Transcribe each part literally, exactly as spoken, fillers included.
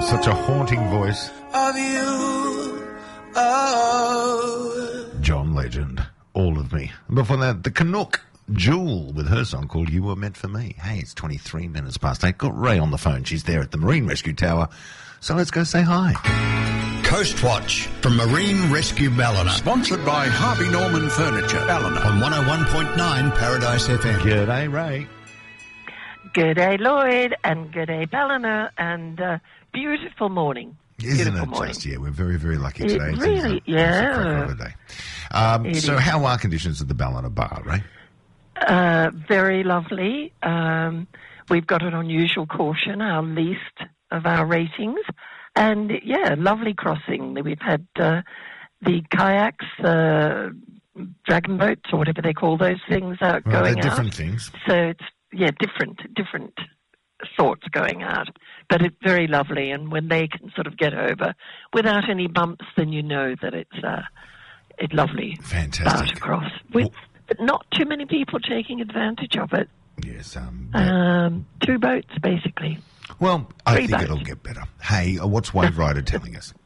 such a haunting voice. Of you, oh. John Legend, All of Me. And before that, the Canuck, Jewel, with her song called You Were Meant for Me. Hey, it's twenty-three minutes past eight. Got Ray on the phone. She's there at the Marine Rescue Tower. So let's go say hi. Coast Watch from Marine Rescue Ballina. Sponsored by Harvey Norman Furniture, Ballina. On one oh one point nine Paradise F M. G'day, Ray. G'day, Lloyd, and g'day, Ballina, and uh, beautiful morning. Isn't beautiful it morning. just? Yeah, we're very, very lucky It today. really- it's a, yeah. It's a cracker of a day. Um, It so is. how are conditions at the Ballina Bar, Ray? Uh, very lovely. Um, we've got an unusual caution, our least of our ratings. And, yeah, lovely crossing. We've had uh, the kayaks, uh, dragon boats, or whatever they call those things out Well, going they're different out. things. So it's, yeah, different, different sorts going out. But it's very lovely. And when they can sort of get over without any bumps, then you know that it's uh, a lovely Fantastic. bout across. With, Well- but not too many people taking advantage of it. Yes. Um, Um, two boats, basically. well, I three think boats. it'll get better. Hey, uh, what's Wave Rider telling us?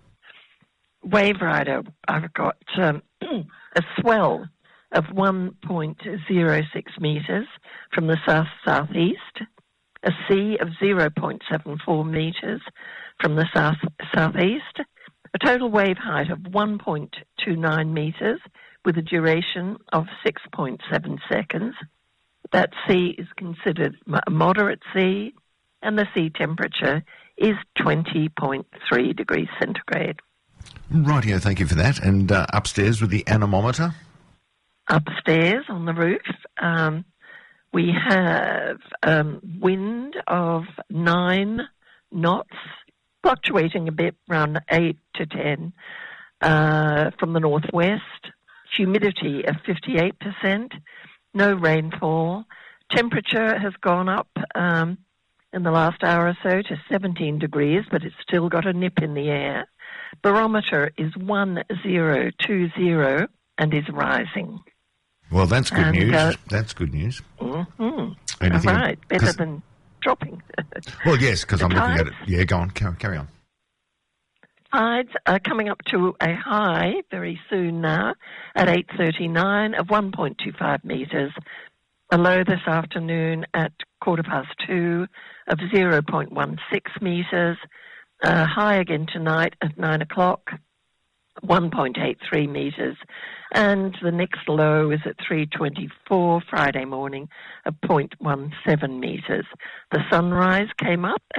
Wave Rider, I've got um, a swell of one point zero six metres from the south-southeast, a sea of zero point seven four metres from the south-southeast, a total wave height of one point two nine metres with a duration of six point seven seconds. That sea is considered a moderate sea, and the sea temperature is twenty point three degrees centigrade. Rightio, thank you for that. And uh, upstairs with the anemometer? Upstairs on the roof, um, we have um, wind of nine knots, fluctuating a bit, around eight to ten, uh, from the northwest. Humidity of fifty-eight percent, no rainfall. Temperature has gone up um, in the last hour or so to seventeen degrees, but it's still got a nip in the air. Barometer is one zero two zero and is rising. Well, that's good And, news. uh, That's good news. Mm-hmm. All Anything- right, better 'cause- than dropping. Well, yes, because The I'm looking at tides? it. Yeah, go on. Carry, carry on. Tides are coming up to a high very soon now at eight thirty-nine of one point two five metres. A low this afternoon at quarter past two of zero point one six metres. A high again tonight at nine o'clock, one point eight three metres. And the next low is at three twenty-four Friday morning of zero point one seven metres. The sunrise came up